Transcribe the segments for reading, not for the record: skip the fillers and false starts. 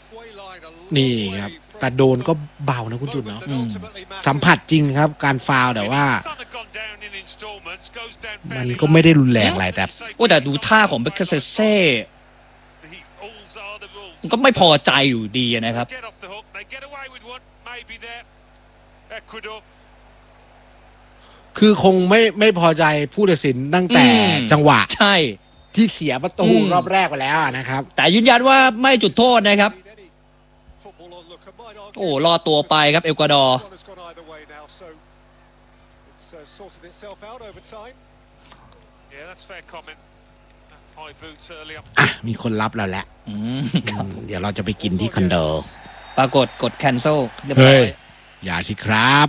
นี่ครับแต่โดนก็เบานะคุณจุนเนาะสัมผัสจริงครับการฟาวล์แต่ว่ามันก็ไม่ได้รุนแรงอะไรแต่แต่ดูท่าของเบคเซเซ่ก็ไม่พอใจอยู่ดีนะครับคือคงไม่พอใจผู้ตัดสินตั้งแต่จังหวะใช่ที่เสียประตูรอบแรกไปแล้วนะครับแต่ยืนยันว่าไม่จุดโทษนะครับรอตัวไปครับเอกวาดอร์มีคนรับเราแล้วเดี๋ยวเราจะไปกินที่คอนโดปรากฏกด cancel เรียบร้อยอย่าสิครับ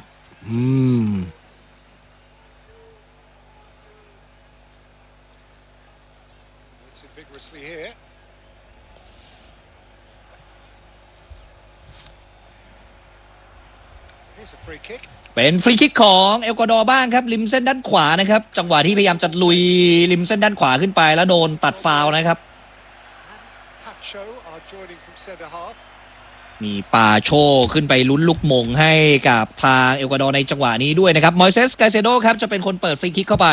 เป็นฟรีคิกของเอกวาดอร์บ้างครับริมเส้นด้านขวานะครับจังหวะที่พยายามจะลุยริมเส้นด้านขวาขึ้นไปแล้วโดนตัดฟาวล์นะครับมีปาโชขึ้นไปลุ้นลูกมงให้กับทางเอกวาดอร์ในจังหวะนี้ด้วยนะครับมอยเซสไกเซโดครับจะเป็นคนเปิดฟรีคิกเข้าไป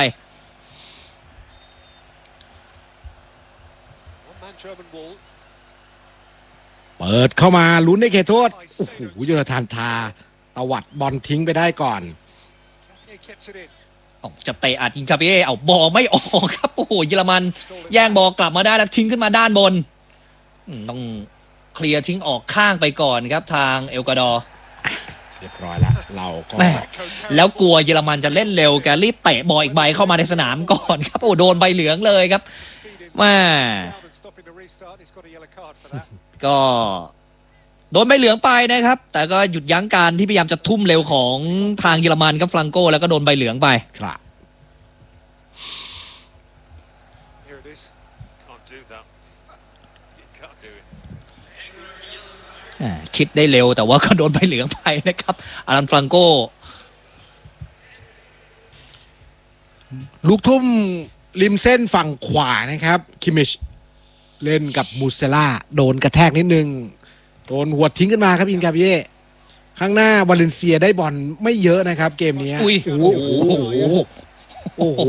เปิดเข้ามาลุ้นในเขตโทษโอ้โหโยนาธานทาตวัดบอลทิ้งไปได้ก่อนจะเตะอัดยิงคาเป้บอลไม่ออกครับโอ้โหเยอรมันแย่งบอลกลับมาได้แล้วทิ้งขึ้นมาด้านบนต้องเคลียร์ทิ้งออกข้างไปก่อนครับทางเอกวาดอร์เรียบร้อยแล้วเราก็แล้วกลัวเยอรมันจะเล่นเร็วแกรีบเตะบอลอีกใบเข้ามาในสนามก่อนครับโอ้โดนใบเหลืองเลยครับก็โดนใบเหลืองไปนะครับแต่ก็หยุดยั้งการที่พยายามจะทุ่มเร็วของทางเยอรมันครับฟรังโกแล้วก็โดนใบเหลืองไปครับคิดได้เร็วแต่ว่าก็โดนใบเหลืองไปนะครับอารันฟรังโกลูกทุ่มริมเส้นฝั่งขวานะครับคิมิชเล่นกับมูเซล่าโดนกระแทกนิดนึงโดนหัวทิ้งขึ้นมาครับอินกาเบียข้างหน้าวาเลนเซียได้บอลไม่เยอะนะครับเกมนี้โอ้โห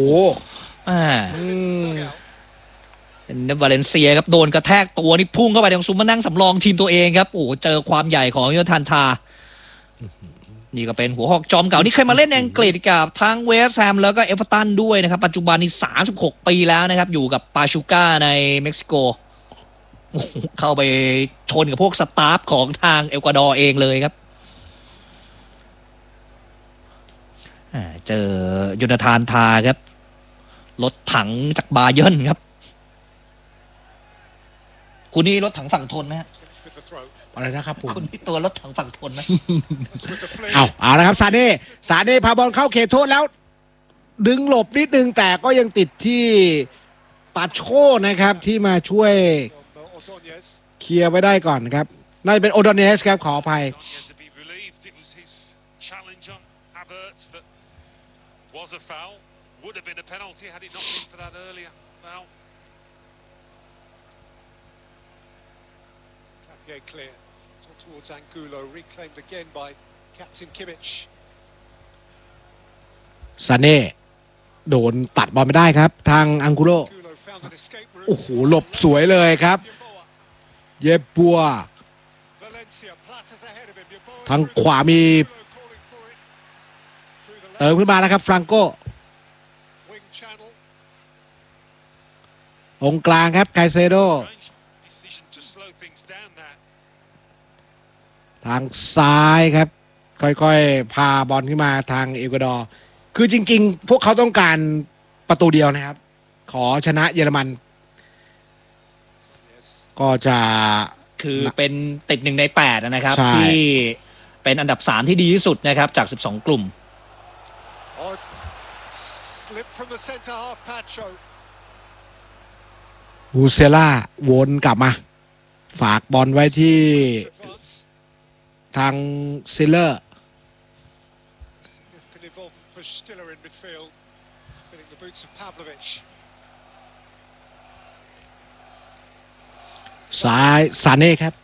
วาเลนเซียครับโดนกระแทกตัวนี่พุ่งเข้าไปตรงซุ้มมานั่งสำรองทีมตัวเองครับเจอความใหญ่ของโยธันทานี่ก็เป็นหัวหอกจอมเก่านี่เคยมาเล่นอังกฤษกับทั้งเวสต์แฮมแล้วก็เอเวอร์ตันด้วยนะครับปัจจุบันนี้36 ปีแล้วนะครับอยู่กับปาชูก้าในเม็กซิโกเข้าไปชนกับพวกสตาฟของทางเอกวาดอร์เองเลยครับเจอโยนาธานทาครับรถถังจากบาเยิร์นครับคุณนี่รถถังฝั่งทนไหมฮะอะไรนะครับผมคุณนี่ตัวรถถังฝั่งทนไหมเอาละครับซาเน่พาบอลเข้าเขตโทษแล้วดึงหลบนิดนึงแต่ก็ยังติดที่ปาโชนะครับที่มาช่วยเคลียร์ไว้ได้ก่อนครับน่าจะเป็นโอดอนเนสครับขออภัยซาเน่โดนตัดบอลไม่ได้ครับทางอังกุโลโอ้โหหลบสวยเลยครับเยบัวทางขวามีเติมขึ้นมาแล้วครับฟรังโกตรงกลางครับไคเซโดทางซ้ายครับค่อยๆพาบอลขึ้นมาทางเอกวาดอร์คือจริงๆพวกเขาต้องการประตูเดียวนะครับขอชนะเยอรมันก็จะคือเป็นติด1 ใน 8นะครับที่เป็นอันดับ3ที่ดีที่สุดนะครับจาก12 กลุ่มมูเซล่าวนกลับมาฝากบอลไว้ที่ทางซิลเลอร์ซ้ายซาเน่ครับ